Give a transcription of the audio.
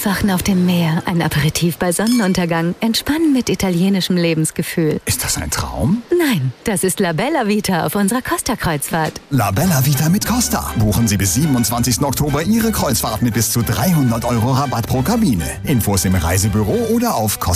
Aufwachen auf dem Meer, ein Aperitif bei Sonnenuntergang, Entspannen mit italienischem Lebensgefühl. Ist das ein Traum? Nein, das ist La Bella Vita auf unserer Costa-Kreuzfahrt. La Bella Vita mit Costa. Buchen Sie bis 27. Oktober Ihre Kreuzfahrt mit bis zu 300 € Rabatt pro Kabine. Infos im Reisebüro oder auf